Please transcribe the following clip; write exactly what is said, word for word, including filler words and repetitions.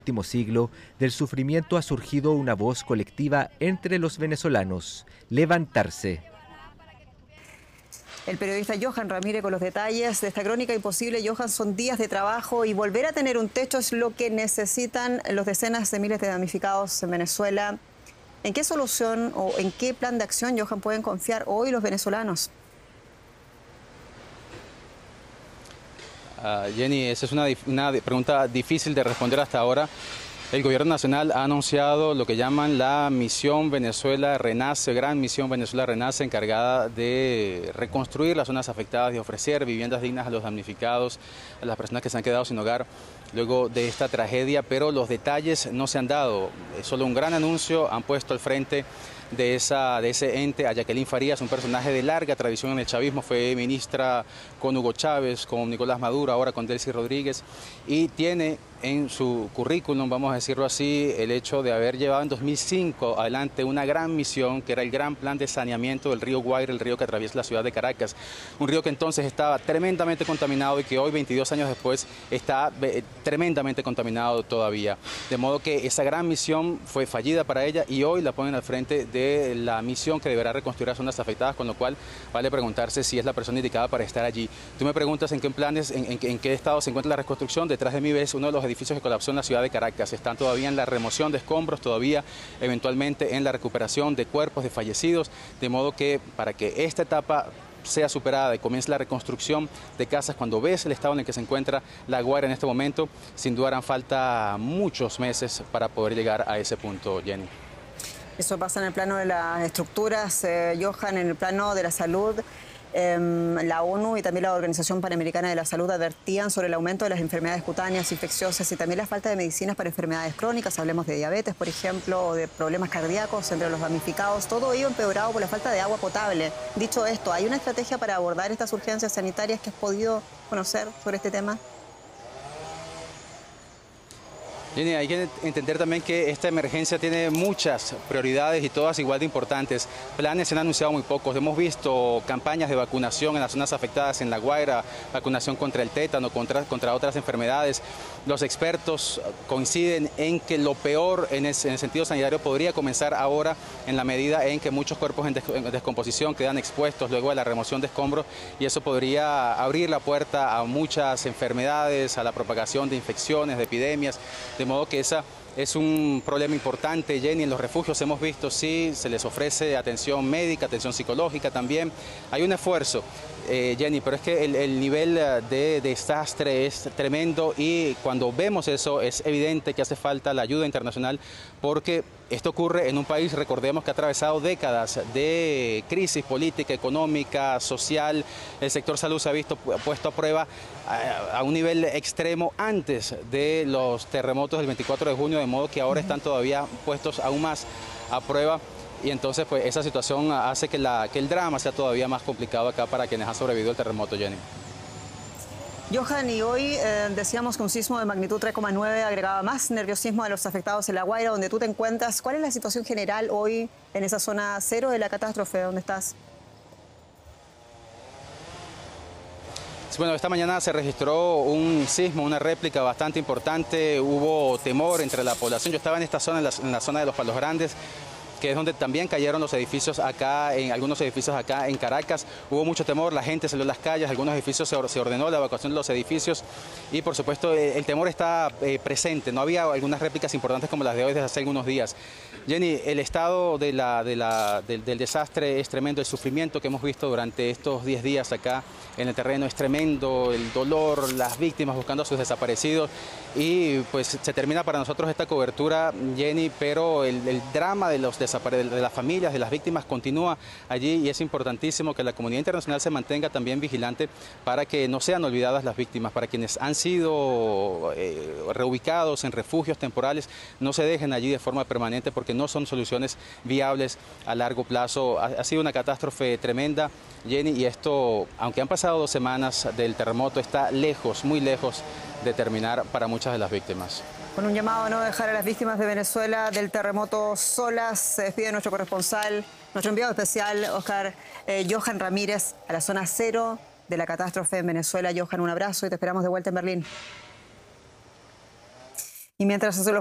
último siglo, del sufrimiento ha surgido una voz colectiva entre los venezolanos: levantarse. El periodista Johan Ramírez con los detalles de esta crónica imposible. Johan, son días de trabajo y volver a tener un techo es lo que necesitan los decenas de miles de damnificados en Venezuela. ¿En qué solución o en qué plan de acción, Johan, pueden confiar hoy los venezolanos? Uh, Jenny, esa es una, una pregunta difícil de responder hasta ahora. El gobierno nacional ha anunciado lo que llaman la Misión Venezuela Renace, Gran Misión Venezuela Renace, encargada de reconstruir las zonas afectadas y ofrecer viviendas dignas a los damnificados, a las personas que se han quedado sin hogar luego de esta tragedia, pero los detalles no se han dado. Es solo un gran anuncio. Han puesto al frente de, esa, de ese ente a Jacqueline Farías, un personaje de larga tradición en el chavismo. Fue ministra con Hugo Chávez, con Nicolás Maduro, ahora con Delcy Rodríguez, y tiene en su currículum, vamos a decirlo así, el hecho de haber llevado en dos mil cinco adelante una gran misión, que era el gran plan de saneamiento del río Guaire, el río que atraviesa la ciudad de Caracas, un río que entonces estaba tremendamente contaminado y que hoy, veintidós años después, está tremendamente contaminado todavía. De modo que esa gran misión fue fallida para ella y hoy la ponen al frente de la misión que deberá reconstruir las zonas afectadas, con lo cual vale preguntarse si es la persona indicada para estar allí. Tú me preguntas en qué planes, en, en, en qué estado se encuentra la reconstrucción. Detrás de mí ves uno de los edificios que colapsó en la ciudad de Caracas. Están todavía en la remoción de escombros, todavía eventualmente en la recuperación de cuerpos de fallecidos, de modo que para que esta etapa sea superada y comience la reconstrucción de casas, cuando ves el estado en el que se encuentra La Guaira en este momento, sin duda harán falta muchos meses para poder llegar a ese punto, Jenny. Eso pasa en el plano de las estructuras, eh, Johan, en el plano de la salud. Eh, la ONU y también la Organización Panamericana de la Salud advertían sobre el aumento de las enfermedades cutáneas, infecciosas y también la falta de medicinas para enfermedades crónicas. Hablemos de diabetes, por ejemplo, o de problemas cardíacos entre los damnificados. Todo ello empeorado por la falta de agua potable. Dicho esto, ¿hay una estrategia para abordar estas urgencias sanitarias que has podido conocer sobre este tema? Jenny, hay que entender también que esta emergencia tiene muchas prioridades y todas igual de importantes. Planes se han anunciado muy pocos. Hemos visto campañas de vacunación en las zonas afectadas en La Guaira, vacunación contra el tétano, contra, contra otras enfermedades. Los expertos coinciden en que lo peor en el, en el sentido sanitario podría comenzar ahora, en la medida en que muchos cuerpos en, des, en descomposición quedan expuestos luego de la remoción de escombros, y eso podría abrir la puerta a muchas enfermedades, a la propagación de infecciones, de epidemias. De modo que esa es un problema importante, Jenny. En los refugios hemos visto, sí, se les ofrece atención médica, atención psicológica también. Hay un esfuerzo, eh, Jenny, pero es que el, el nivel de desastre es tremendo y cuando vemos eso es evidente que hace falta la ayuda internacional, porque esto ocurre en un país, recordemos, que ha atravesado décadas de crisis política, económica, social. El sector salud se ha visto puesto a prueba a, a un nivel extremo antes de los terremotos del veinticuatro de junio, de modo que ahora están todavía puestos aún más a prueba. Y entonces pues esa situación hace que, la, que el drama sea todavía más complicado acá para quienes han sobrevivido al terremoto, Jenny. Johan, y hoy eh, decíamos que un sismo de magnitud tres coma nueve agregaba más nerviosismo a los afectados en La Guaira, donde tú te encuentras. ¿Cuál es la situación general hoy en esa zona cero de la catástrofe donde estás? Bueno, esta mañana se registró un sismo, una réplica bastante importante. Hubo temor entre la población. Yo estaba en esta zona, en la, en la zona de los Palos Grandes, que es donde también cayeron los edificios acá, en algunos edificios acá en Caracas. Hubo mucho temor, la gente salió a las calles, algunos edificios se, or, se ordenó la evacuación de los edificios y por supuesto el, el temor está eh, presente. No había algunas réplicas importantes como las de hoy desde hace algunos días. Jenny, el estado de la, de la, del, del desastre es tremendo, el sufrimiento que hemos visto durante estos diez días acá en el terreno es tremendo, el dolor, las víctimas buscando a sus desaparecidos y pues se termina para nosotros esta cobertura, Jenny, pero el, el drama de los desaparecidos de las familias, de las víctimas, continúa allí y es importantísimo que la comunidad internacional se mantenga también vigilante para que no sean olvidadas las víctimas, para quienes han sido eh, reubicados en refugios temporales, no se dejen allí de forma permanente porque no son soluciones viables a largo plazo. Ha, ha sido una catástrofe tremenda, Jenny, y esto, aunque han pasado dos semanas del terremoto, está lejos, muy lejos de terminar para muchas de las víctimas. Con un llamado a no dejar a las víctimas de Venezuela del terremoto solas, se despide nuestro corresponsal, nuestro enviado especial, Oscar eh, Johan Ramírez, a la zona cero de la catástrofe en Venezuela. Johan, un abrazo y te esperamos de vuelta en Berlín. Y mientras eso